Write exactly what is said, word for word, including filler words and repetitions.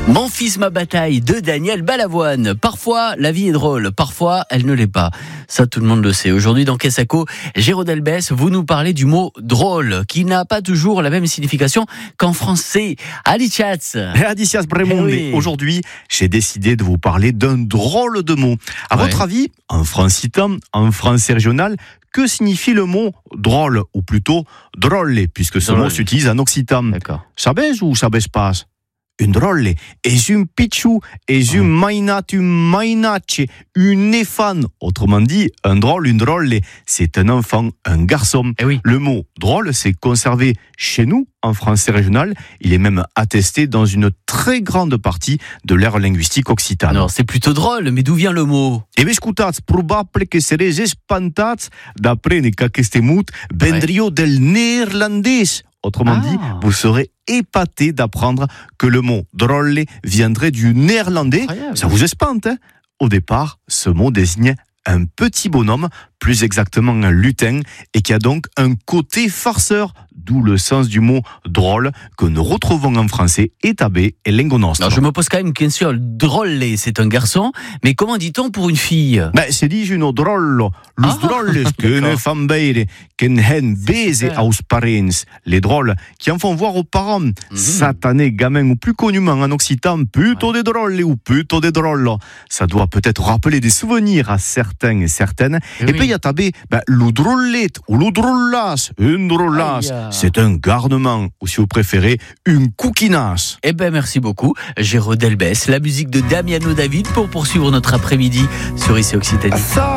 Mon fils, ma bataille de Daniel Balavoine. Parfois, la vie est drôle, parfois, elle ne l'est pas. Ça, tout le monde le sait. Aujourd'hui, dans Kessako, Géraud Delbès, vous nous parlez du mot drôle, qui n'a pas toujours la même signification qu'en français. Ali Chats. Adicias Bremonde. Eh oui. Aujourd'hui, j'ai décidé de vous parler d'un drôle de mot. À Ouais. votre avis, en francitain, en français régional, que signifie le mot drôle, ou plutôt drôle, puisque ce Drôle. mot s'utilise en occitan. D'accord. Sabes ou sabes pas? Un drôle, és un pitchou, és un mainat, un mainache, un éfan. Autrement dit, un drôle, une drôle, c'est un enfant, un garçon. Eh oui. Le mot drôle, c'est conservé chez nous, en français régional. Il est même attesté dans une très grande partie de l'ère linguistique occitane. Alors, c'est plutôt drôle, mais d'où vient le mot? E vă ascultați, probabil că sereți espantați d'après qu'aceste mot vendrio del néerlandais. Autrement Ah. dit, vous serez épaté d'apprendre que le mot drôle viendrait du néerlandais. Incroyable. Ça vous espante, hein? Au départ, ce mot désignait un petit bonhomme, plus exactement un lutin, et qui a donc un côté farceur, d'où le sens du mot drôle que nous retrouvons en français étabé et lingo nostro. Alors, je me pose quand même une question. Drôle, c'est un garçon, mais comment dit-on pour une fille? Ben, se dice uno drollo, los Ah, drolles que ne d'accord. fan beire, que hen bese super. aux parents, les drôles qui en font voir aux parents, Mhm. satanés gamins ou plus connument en occitan, plutôt des drôles ou plutôt des drôles. Ça doit peut-être rappeler des souvenirs à certains et certaines. Eh Et oui. puis il y a tabé, ben, le drôlette ou le drôlas, une drôlas, Aïe. c'est un garnement, ou si vous préférez, une coquinasse. Eh ben, merci beaucoup, Géraud Delbès. La musique de Damiano David pour poursuivre notre après-midi sur I C Occitanie.